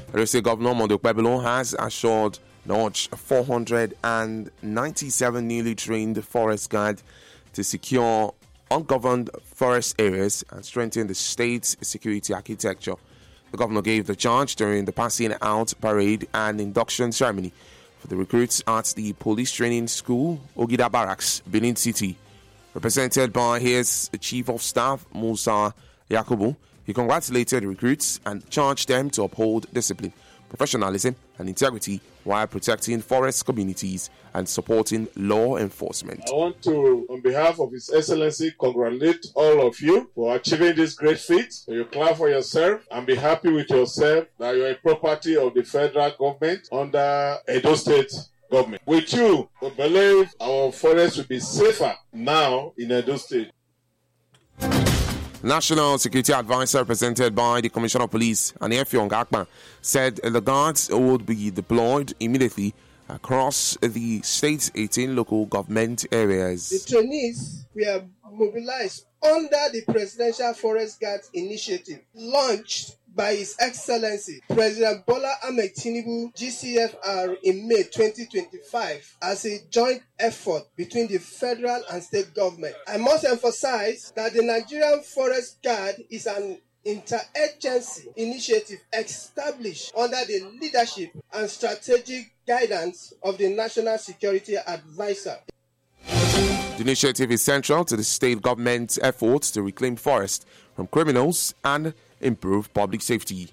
State Governor Mondo Pebelo has assured launched 497 newly trained forest guards to secure ungoverned forest areas and strengthen the state's security architecture. The governor gave the charge during the passing out parade and induction ceremony for the recruits at the police training school, Ogida Barracks, Benin City. Represented by his Chief of Staff, Musa Yakubu, he congratulated the recruits and charged them to uphold discipline, professionalism, and integrity while protecting forest communities and supporting law enforcement. I want to, on behalf of His Excellency, congratulate all of you for achieving this great feat. So you clap for yourself and be happy with yourself that you are a property of the federal government under Edo State government. With you, we believe our forests will be safer now in Edo State. National Security Advisor, represented by the Commissioner of Police, Aniefio Ngakpa, said the guards would be deployed immediately across the state's 18 local government areas. The trainees were mobilized under the Presidential Forest Guards Initiative, launched by His Excellency President Bola Ahmed Tinubu GCFR in May 2025 as a joint effort between the federal and state government. I must emphasize that the Nigerian Forest Guard is an interagency initiative established under the leadership and strategic guidance of the National Security Advisor. The initiative is central to the state government's efforts to reclaim forests from criminals and improve public safety.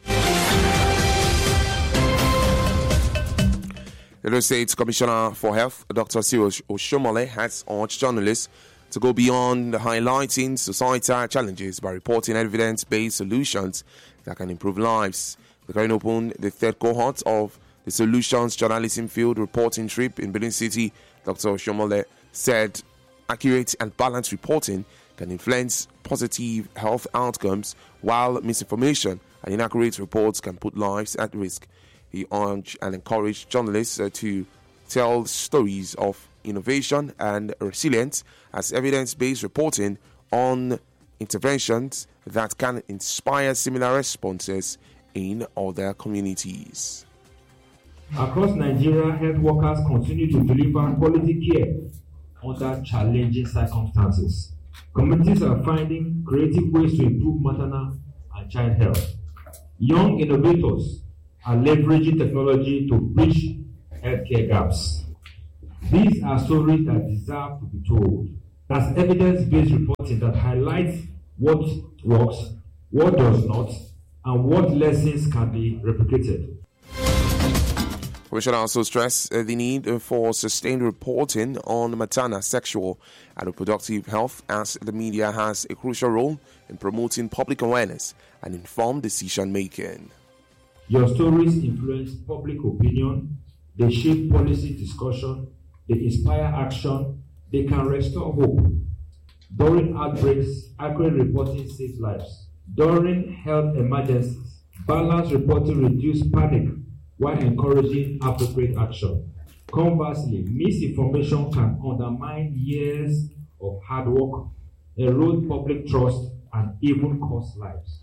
The State's Commissioner for Health, Dr. Cyril Oshomole, has urged journalists to go beyond highlighting societal challenges by reporting evidence-based solutions that can improve lives. The current opened the third cohort of the Solutions Journalism Field reporting trip in Benin City. Dr. Oshomole said accurate and balanced reporting can influence positive health outcomes, while misinformation and inaccurate reports can put lives at risk. He urged and encouraged journalists to tell stories of innovation and resilience as evidence-based reporting on interventions that can inspire similar responses in other communities. Across Nigeria, health workers continue to deliver quality care under challenging circumstances. Communities are finding creative ways to improve maternal and child health. Young innovators are leveraging technology to bridge healthcare gaps. These are stories that deserve to be told. As evidence-based reporting that highlights what works, what does not, and what lessons can be replicated. We should also stress the need for sustained reporting on maternal, sexual, and reproductive health, as the media has a crucial role in promoting public awareness and informed decision-making. Your stories influence public opinion, they shape policy discussion, they inspire action, they can restore hope. During outbreaks, accurate reporting saves lives. During health emergencies, balanced reporting reduces panic while encouraging appropriate action. Conversely, misinformation can undermine years of hard work, erode public trust, and even cost lives.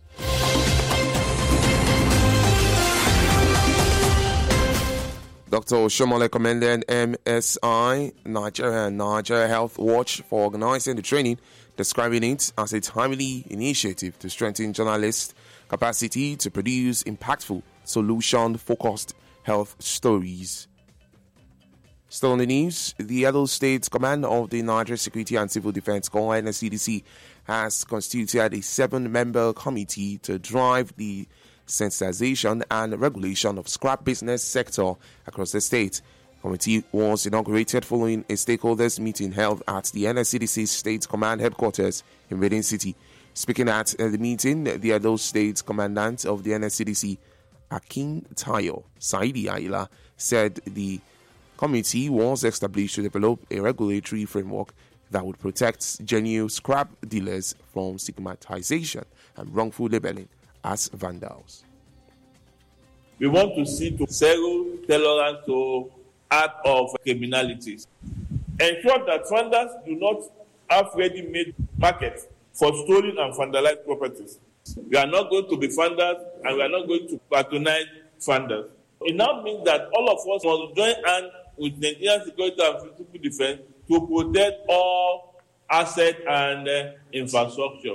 Dr. Oshomole commended MSI, Nigeria and Nigeria Health Watch for organizing the training, describing it as a timely initiative to strengthen journalists' capacity to produce impactful, solution-focused health stories. Still in the news, the Edo State Command of the Nigeria Security and Civil Defense Corps, NSCDC, has constituted a 7-member committee to drive the sensitization and regulation of scrap business sector across the state. The committee was inaugurated following a stakeholders meeting held at the NSCDC State Command headquarters in Benin City. Speaking at the meeting, the Edo State Commandant of the NSCDC, Akin Tayo Saidi Aila, said the committee was established to develop a regulatory framework that would protect genuine scrap dealers from stigmatization and wrongful labeling as vandals. We want to see to zero tolerance to act of criminalities. Ensure that funders do not have ready-made markets for stolen and vandalized properties. We are not going to be funders and we are not going to patronize funders. It now means that all of us must join hands with Nigerian security and physical defense to protect all assets and infrastructure.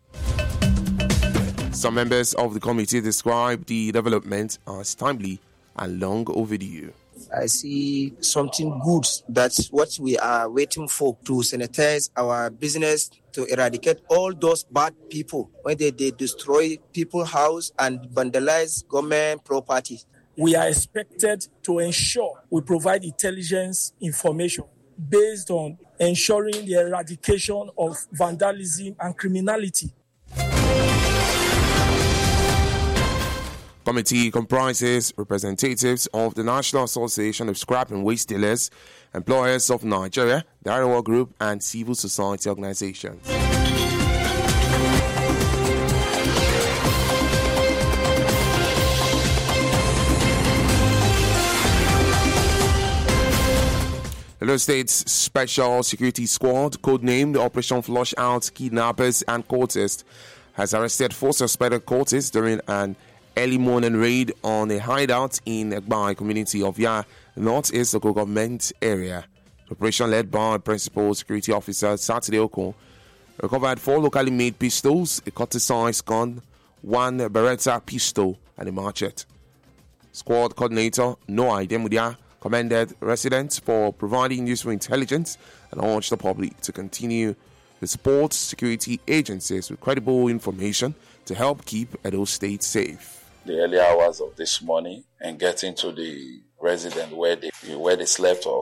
Some members of the committee described the development as timely and long overdue. I see something good. That's what we are waiting for, to sanitize our business, to eradicate all those bad people when they destroy people's house and vandalize government property. We are expected to ensure we provide intelligence information based on ensuring the eradication of vandalism and criminality. Committee comprises representatives of the National Association of Scrap and Waste Dealers, Employers of Nigeria, the Arewa Group, and civil society organizations. Edo State's Special Security Squad, codenamed Operation Flush Out Kidnappers and Cultists, has arrested 4 suspected cultists during an early morning raid on a hideout in Egbai community of Ya, northeast local government area. The operation, led by Principal Security Officer Saturday Oko, recovered 4 locally made pistols, a cutting-sized gun, 1 Beretta pistol, and a machete. Squad coordinator Noah Idemudia commended residents for providing useful intelligence and urged the public to continue to support security agencies with credible information to help keep Edo State safe. The early hours of this morning and getting to the resident where they slept or